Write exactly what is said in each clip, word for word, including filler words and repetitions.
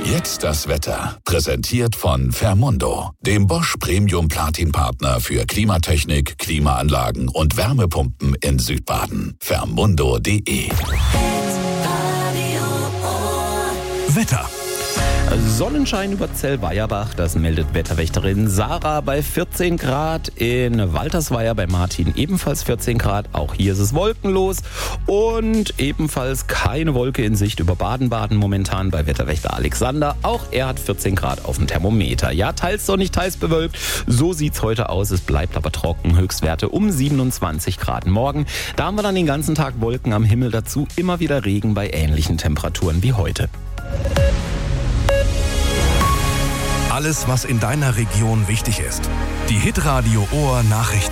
Jetzt das Wetter. Präsentiert von Fermundo, dem Bosch Premium Platin Partner für Klimatechnik, Klimaanlagen und Wärmepumpen in Südbaden. Fermundo punkt de. Wetter. Sonnenschein über Zellweierbach, das meldet Wetterwächterin Sarah bei vierzehn Grad. In Waltersweier bei Martin ebenfalls vierzehn Grad. Auch hier ist es wolkenlos und ebenfalls keine Wolke in Sicht über Baden-Baden momentan bei Wetterwächter Alexander. Auch er hat vierzehn Grad auf dem Thermometer. Ja, teils sonnig, teils bewölkt. So sieht's heute aus. Es bleibt aber trocken. Höchstwerte um siebenundzwanzig Grad morgen. Da haben wir dann den ganzen Tag Wolken am Himmel. Dazu immer wieder Regen bei ähnlichen Temperaturen wie heute. Alles, was in deiner Region wichtig ist. Die Hitradio Ohr Nachrichten.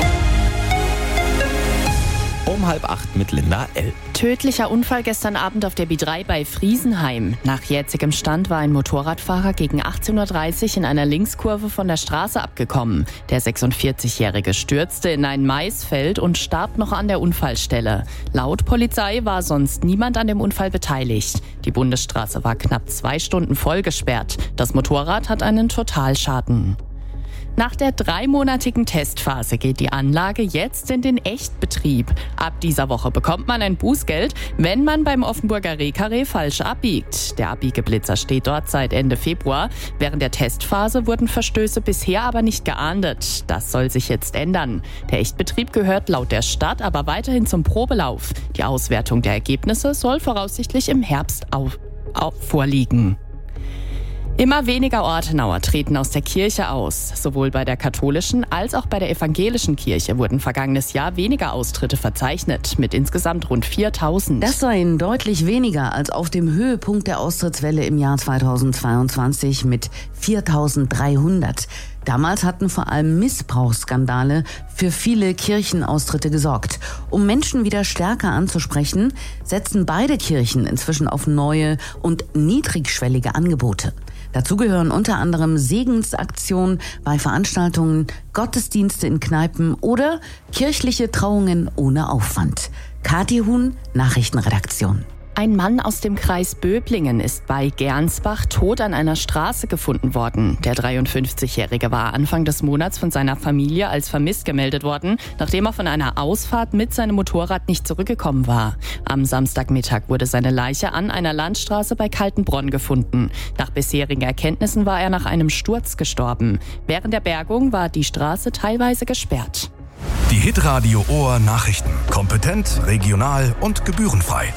Um halb acht mit Linda L. Tödlicher Unfall gestern Abend auf der B drei bei Friesenheim. Nach jetzigem Stand war ein Motorradfahrer gegen achtzehn Uhr dreißig in einer Linkskurve von der Straße abgekommen. Der sechsundvierzigjährige stürzte in ein Maisfeld und starb noch an der Unfallstelle. Laut Polizei war sonst niemand an dem Unfall beteiligt. Die Bundesstraße war knapp zwei Stunden vollgesperrt. Das Motorrad hat einen Totalschaden. Nach der dreimonatigen Testphase geht die Anlage jetzt in den Echtbetrieb. Ab dieser Woche bekommt man ein Bußgeld, wenn man beim Offenburger Rehkarree falsch abbiegt. Der Abbiegeblitzer steht dort seit Ende Februar. Während der Testphase wurden Verstöße bisher aber nicht geahndet. Das soll sich jetzt ändern. Der Echtbetrieb gehört laut der Stadt aber weiterhin zum Probelauf. Die Auswertung der Ergebnisse soll voraussichtlich im Herbst auf, auf vorliegen. Immer weniger Ortenauer treten aus der Kirche aus. Sowohl bei der katholischen als auch bei der evangelischen Kirche wurden vergangenes Jahr weniger Austritte verzeichnet, mit insgesamt rund viertausend. Das seien deutlich weniger als auf dem Höhepunkt der Austrittswelle im Jahr zweitausendzweiundzwanzig mit viertausenddreihundert. Damals hatten vor allem Missbrauchsskandale für viele Kirchenaustritte gesorgt. Um Menschen wieder stärker anzusprechen, setzen beide Kirchen inzwischen auf neue und niedrigschwellige Angebote. Dazu gehören unter anderem Segensaktionen bei Veranstaltungen, Gottesdienste in Kneipen oder kirchliche Trauungen ohne Aufwand. Kathi Huhn, Nachrichtenredaktion. Ein Mann aus dem Kreis Böblingen ist bei Gernsbach tot an einer Straße gefunden worden. Der dreiundfünfzigjährige war Anfang des Monats von seiner Familie als vermisst gemeldet worden, nachdem er von einer Ausfahrt mit seinem Motorrad nicht zurückgekommen war. Am Samstagmittag wurde seine Leiche an einer Landstraße bei Kaltenbronn gefunden. Nach bisherigen Erkenntnissen war er nach einem Sturz gestorben. Während der Bergung war die Straße teilweise gesperrt. Die Hitradio Ohr Nachrichten. Kompetent, regional und gebührenfrei.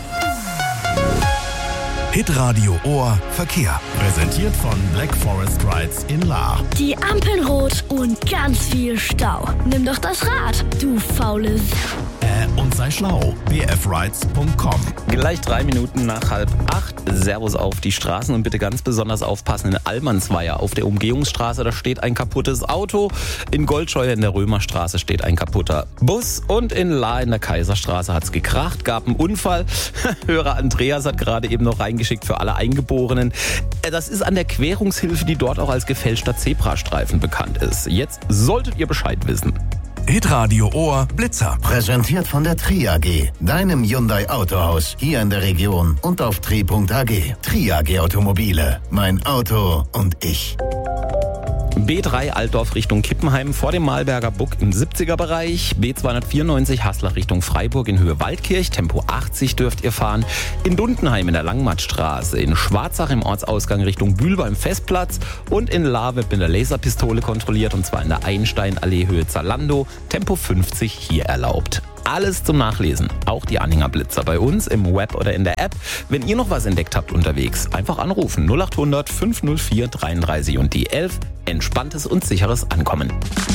Hitradio Ohr Verkehr. Präsentiert von Black Forest Rides in Lahr. Die Ampeln rot und ganz viel Stau. Nimm doch das Rad, du faule S***. Äh, und sei schlau. b f rides punkt com. Gleich drei Minuten nach halb acht. Servus auf die Straßen und bitte ganz besonders aufpassen in Allmannsweier auf der Umgehungsstraße. Da steht ein kaputtes Auto. In Goldscheuer in der Römerstraße steht ein kaputter Bus. Und in Lahr in der Kaiserstraße hat's gekracht, gab einen Unfall. Hörer Andreas hat gerade eben noch reingeschickt für alle Eingeborenen. Das ist an der Querungshilfe, die dort auch als gefälschter Zebrastreifen bekannt ist. Jetzt solltet ihr Bescheid wissen. Hitradio Ohr Blitzer. Präsentiert von der Tri A G, deinem Hyundai Autohaus hier in der Region und auf tri punkt a g. Tri A G Automobile, mein Auto und ich. B drei Altdorf Richtung Kippenheim vor dem Malberger Buck im siebziger Bereich. B zweihundertvierundneunzig Haslach Richtung Freiburg in Höhe Waldkirch. Tempo achtzig dürft ihr fahren. In Dundenheim in der Langmattstraße. In Schwarzach im Ortsausgang Richtung Bühl beim Festplatz. Und in Lahr wird mit der Laserpistole kontrolliert. Und zwar in der Einsteinallee Höhe Zalando. Tempo fünfzig hier erlaubt. Alles zum Nachlesen, auch die Anhängerblitzer bei uns im Web oder in der App. Wenn ihr noch was entdeckt habt unterwegs, einfach anrufen null acht hundert fünf null vier dreiunddreißig und die elf. Entspanntes und sicheres Ankommen.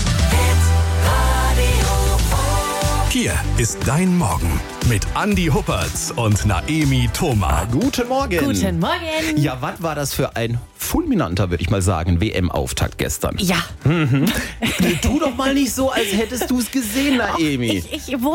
Hier ist dein Morgen mit Andi Huppertz und Naemi Thoma. Guten Morgen. Guten Morgen. Ja, was war das für ein fulminanter, würde ich mal sagen, W M-Auftakt gestern? Ja. Mhm. Tu doch mal nicht so, als hättest du es gesehen, Naemi. Ich, ich